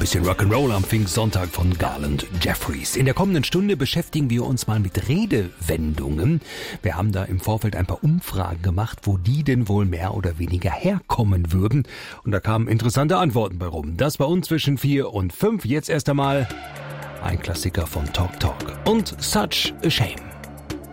bisschen Rock'n'Roll am Pfingstsonntag von Garland Jeffries. In der kommenden Stunde beschäftigen wir uns mal mit Redewendungen. Wir haben da im Vorfeld ein paar Umfragen gemacht, wo die denn wohl mehr oder weniger herkommen würden. Und da kamen interessante Antworten bei rum. Das bei uns zwischen 4 und 5. Jetzt erst einmal ein Klassiker von Talk Talk und Such a Shame.